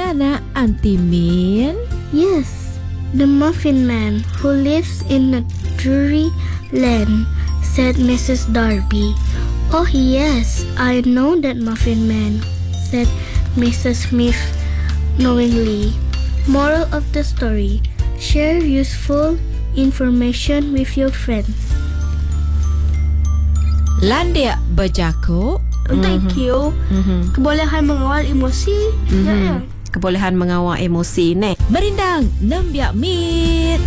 na, Auntie Min? Yes, the Muffin Man who lives in a dreary land, said Mrs. Darby. Oh yes, I know that Muffin Man, said Mrs. Smith knowingly. Moral of the story: share useful information with your friends. Landia berjakuk. Thank you. Kebolehan mengawal emosi. Ya. Kebolehan mengawal emosi ni. Merindang, nembiak mit.